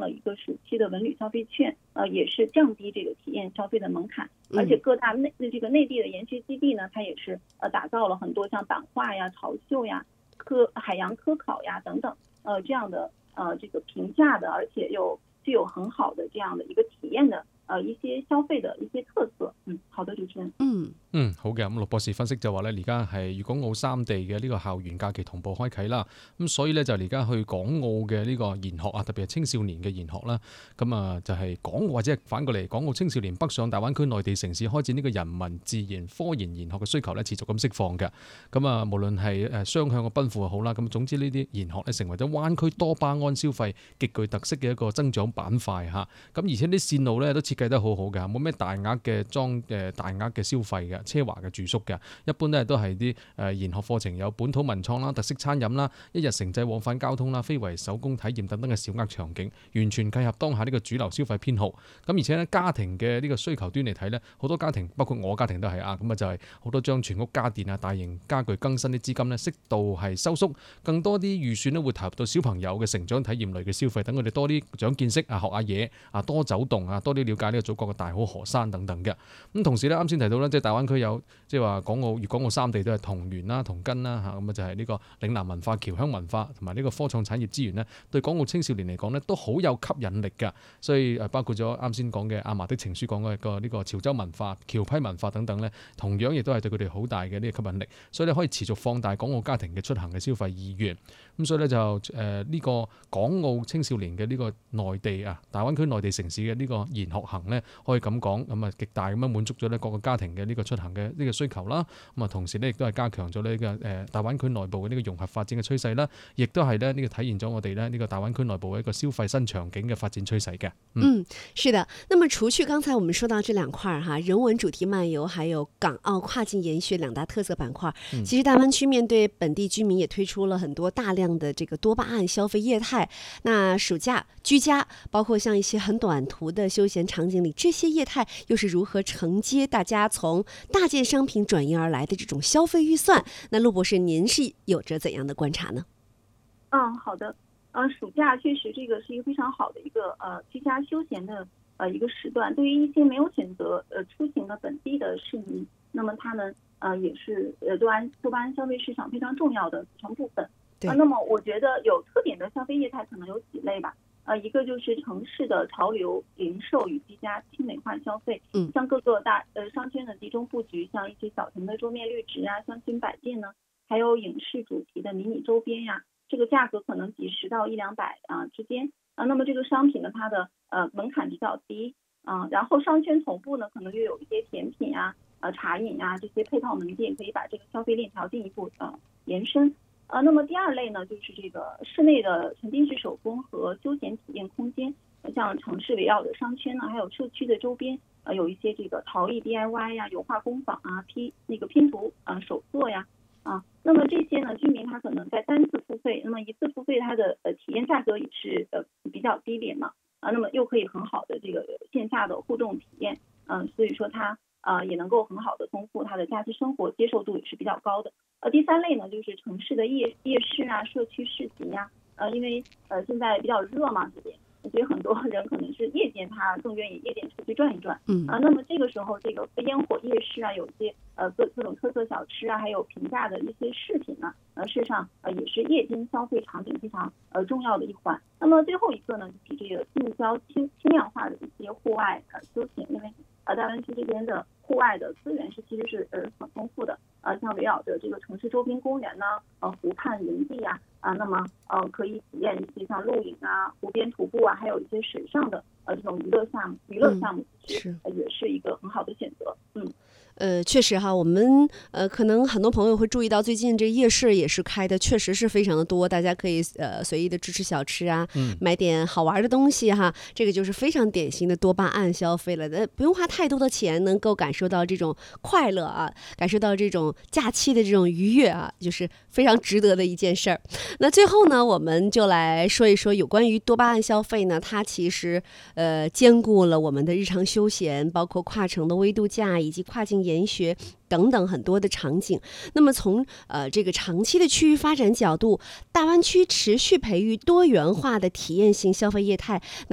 了一个暑期的文旅消费券，也是降低这个体验消费的门槛。而且各大内地的研学基地呢，它也是打造了很多像版画呀、潮绣呀、海洋科考呀等等这样的这个平价的，而且又具有很好的这样的一个体驗的一些消費的一些特色。好的，主持人。 好嘅。咁陸博士分析就話咧，而家係粵港澳三地嘅呢個校園假期同步開啟啦。咁所以咧就而家去港澳嘅呢個研學啊，特別係青少年嘅研學啦。咁啊就係港澳或者反過嚟，港澳青少年北上大灣區內地城市開展呢個人文、自然、科研研學嘅需求咧持續咁釋放嘅。咁啊無論係雙向嘅奔赴又好啦，咁總之呢啲研學咧成為咗灣區多巴胺消費極具特色嘅一個增長板塊嚇。咁而且啲線路咧都設計得好好嘅，冇咩大額嘅消費嘅，奢華嘅住宿嘅，一般咧都係啲研學課程有本土文創啦、特色餐飲啦、一日城際往返交通啦、非遺手工體驗等等嘅小額場景，完全契合當下呢個主流消費偏好。咁而且咧家庭嘅呢個需求端嚟睇咧，好多家庭包括我家庭都係咁啊，就係好多將全屋家電啊、大型家具更新啲資金咧適度係收縮，更多啲預算咧會投入到小朋友嘅成長體驗類嘅消費，等佢哋多啲長見識啊、學下嘢啊、多走動啊、多啲了解呢個祖國嘅大好河山等等嘅。咁同時咧啱先提到咧，即係大灣區有即係話粵港澳三地都係同源啦、同根啦嚇，咁啊就係呢個嶺南文化、僑鄉文化同埋呢個科創產業資源咧，對港澳青少年嚟講咧都好有吸引力㗎。所以包括咗啱先講嘅阿嫲的情書講嘅呢個潮州文化、僑批文化等等咧，同樣亦都係對佢哋好大嘅呢個吸引力。所以咧可以持續放大港澳家庭嘅出行嘅消費意願。咁所以咧就呢個港澳青少年嘅呢個內地大灣區內地城市嘅呢個研學行咧，可以咁講，咁啊極大咁樣滿足咗咧各個家庭嘅呢個出行嘅呢個需求啦。咁啊同時咧亦都係加強咗呢個大灣區內部嘅呢個融合發展嘅趨勢啦，亦都係咧呢個體現咗我哋咧呢個大灣區內部嘅一個消費新場景嘅發展趨勢嘅。 是的。那麼除去剛才我們說到這兩塊哈，人文主題漫遊，還有港澳跨境研學兩大特色板塊，其實大灣區面對本地居民也推出了很多大量的這個多巴胺消費業態。那暑假居家，包括像一些很短途的休閒場景裏，這些業態又是如何承接大家從大件商品轉移而來的這種消費預算？那陸博士，您是有着怎樣的觀察呢？ 好的。暑假確實這個是一個非常好的一個居家休閒的一個時段，對於一些沒有選擇出行的本地的市民，那麼他們也是多巴胺消費市場非常重要的組成部分。那麼我覺得有特點的消費業態可能有幾類吧。一個就是城市的潮流零售與居家輕美化消費，像各個大商圈的集中布局，像一些小城的桌面綠植啊、香薰擺件呢，還有影視主題的迷你周邊呀，這個價格可能幾十到100-200之間那麼這個商品呢，它的門檻比較低然後商圈同步呢，可能又有一些甜品啊、茶飲啊這些配套門店，可以把這個消費鏈條進一步延伸。那麼第二類呢，就是這個室內的沉浸式手工和休閒體驗空間，像城市圍繞的商圈呢，還有社區的周邊有一些這個陶藝 DIY 呀、油畫工坊啊、拼圖手作呀那麼這些呢，居民他可能在單次付費，那麼一次付費它的體驗價格也是比較低廉嘛那麼又可以很好的這個線下的互動體驗所以說它也能夠很好的豐富它的假期生活，接受度也是比較高的。第三類呢，就是城市的夜市啊、社區市集呀因為現在比較熱嘛這邊，所以很多人可能是夜間他更願意夜間出去轉一轉那麼這個時候這個煙火夜市啊，有一些各種特色小吃啊，還有平價的一些飾品呢事實上也是夜間消費場景非常重要的一環。那麼最後一個呢，就是這個近郊輕量化的一些戶外休閒，因為大灣區這邊的戶外的資源其實是很豐富的像圍繞着這個城市周邊公園湖畔營地那麼可以體驗一些像露營湖邊徒步還有一些水上的這種娛樂項目其實也是一個很好的選擇。 確實哈，我們可能很多朋友會注意到，最近這夜市也是開的，確實是非常的多，大家可以隨意的吃吃小吃啊，買點好玩的東西哈，這個就是非常典型的多巴胺消費了，不用花太多的錢，能夠感受到這種快樂啊，感受到這種假期的這種愉悅啊，就是非常值得的一件事兒。那最後呢，我們就來說一說有關於多巴胺消費呢，它其實兼顧了我們的日常休閒，包括跨城的微度假以及跨境研學等等很多的場景。那麼從這個長期的區域發展角度，大灣區持續培育多元化的體驗性消費業態。